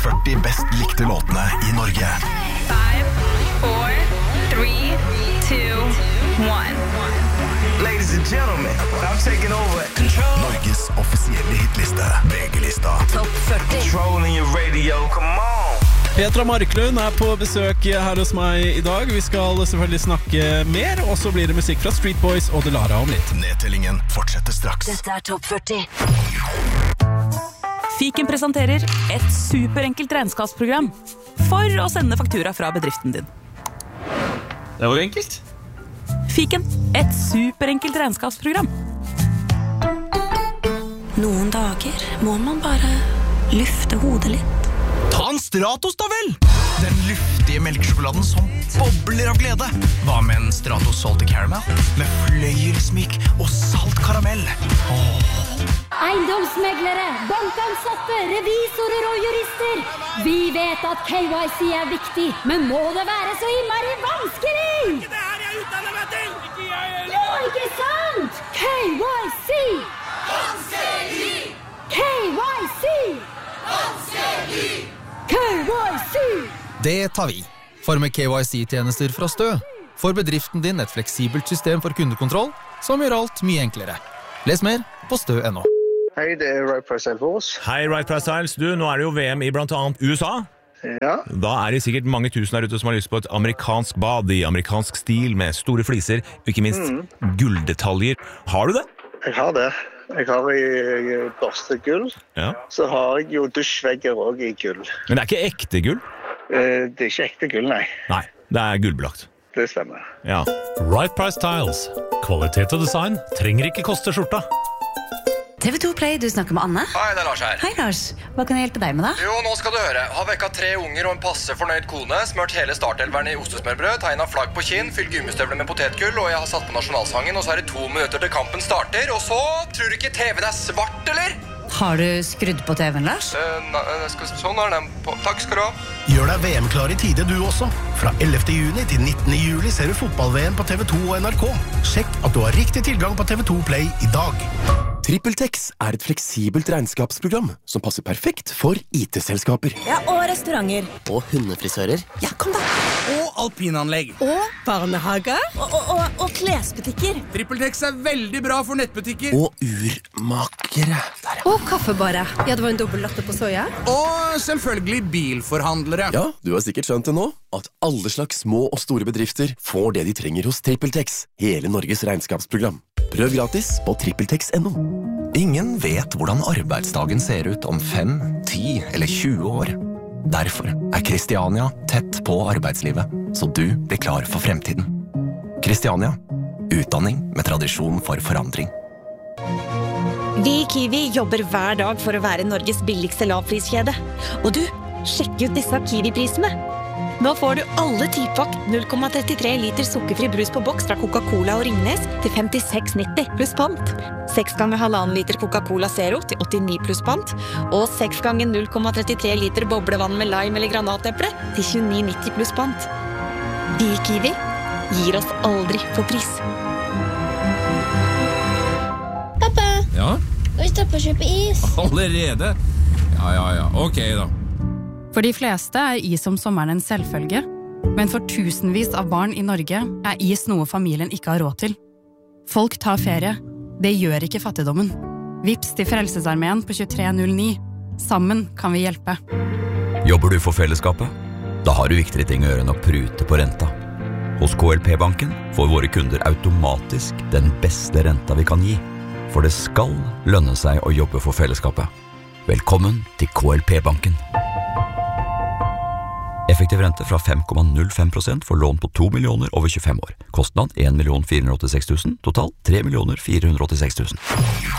40 best likte låtene I Norge. 5, 4, 3, 2, 1. Ladies and gentlemen, I'm taking over control. Norges offisielle hitliste, VG-lista. Topp 40. Controlling your radio, come on. Petra Marklund på besøk her hos meg I dag. Vi skal selvfølgelig snakke mer, og så blir det musikk fra Street Boys og Delara om litt. Nedtellingen fortsetter straks. Dette Topp 40. Fiken presenterer et superenkelt regnskapsprogram for å sende faktura fra bedriften din. Det var enkelt. Fiken, et superenkelt regnskapsprogram. Noen dager må man bare lufte hodet litt. Ta en Stratos da vel! Den luftige melkesjokoladen som bobler av glede. Hva med en Stratos salty caramel? Med fløyelsmyk og salt karamell. Eiendomsmeglere, bankansatte, revisorer og jurister. Vi vet at KYC viktig, men må det være så innmari vanskelig? Det her jeg utdanner meg til! Jo, ikke sant? KYC! Vanskelig! KYC! Vanskelig! KYC! Det tar vi. For med KYC-tjenester fra Stø får bedriften din et fleksibelt system for kundekontroll som gjør alt mye enklere. Les mer på stø.no. Hei, det Right Price Styles. Hei, Right Price Styles. Du, nå det jo VM I blant annet USA. Ja. Da det sikkert mange tusen der ute som har lyst på et amerikansk bad I amerikansk stil med store fliser, og ikke minst gulldetaljer. Har du det? Jeg har det. Jeg har I børstegull. Ja. Så har jeg jo dusjvegger også I gull. Men det ikke ekte gull? Det ikke ekte gull, nei. Nei, det gullbelagt. Det stemmer. Ja. Right Price Tiles. Kvalitet og design trenger ikke koste skjorta. TV2 Play, du snakker med Anne. Hei, det Lars her. Hei Lars, hva kan jeg hjelpe deg med da? Jo, nå skal du høre. Har vekket 3 unger og en passe fornøyd kone, smørt hele startelveren I ostesmørbrød, tegnet flagg på kinn, fylt gummistøvler med potetgull, og jeg har satt på nasjonalsangen, og så det 2 minutter til kampen starter, og så tror du ikke TVen svart, eller? Har du skrudd på TVen, Lars? Sånn den på. Takk skal du ha. Gjør deg VM-klar I tide du også. Fra 11. juni til 19. juli ser du fotball-VM på TV2 og NRK. Sjekk at du har riktig tilgang på TV2 Play I dag. TrippelTex et fleksibelt regnskapsprogram som passer perfekt for IT-selskaper. Ja, og restauranter. Og hundefrisører. Ja, kom da. Og alpinanlegg. Og barnehager. Og klesbutikker. TrippelTex veldig bra for nettbutikker. Og urmakere. Og kaffebare. Ja, det var en dobbelt latte på soja. Og selvfølgelig bilforhandlere. Ja, du har sikkert skjønt det nå, at alle slags små og store bedrifter får det de trenger hos TrippelTex, hele Norges regnskapsprogram. Prøv gratis på trippeltex.no. Ingen vet hvordan arbeidsdagen ser ut om 5, 10 eller 20 år. Derfor Kristiania tett på arbeidslivet, så du blir klar for fremtiden. Kristiania, utdanning med tradisjon for forandring. Vi I Kiwi jobber hver dag for å være Norges billigste lavpriskjede. Og du, sjekk ut disse Kiwi-prisene. Nå får du alle typepakk 0,33 liter sukkerfri brus på boks fra Coca-Cola og Ringnes til 56,90 pluss pant. 6 ganger 1,5 liter Coca-Cola Zero til 89 pluss pant. Og 6 ganger 0,33 liter boblevann med lime eller granateple til 29,90 pluss pant. Vi I Kiwi gir oss aldri for pris. Pappa, Ja, vi står på å kjøpe is. allerede. Ja, ok da. For de fleste is om sommeren en selvfølge, men for tusenvis av barn I Norge is noe familien ikke har råd til. Folk tar ferie. Det gjør ikke fattigdommen. Vips til Frelsesarmeen på 2309. Sammen kan vi hjelpe. Jobber du for fellesskapet? Da har du viktigere ting å gjøre enn å prute på renta. Hos KLP-banken får våre kunder automatisk den beste renta vi kan gi. For det skal lønne seg å jobbe for fellesskapet. Velkommen til KLP-banken. Effektiv rente fra 5,05% for lån på 2 millioner over 25 år. Kostnad 1 486 000, totalt 3 486 000.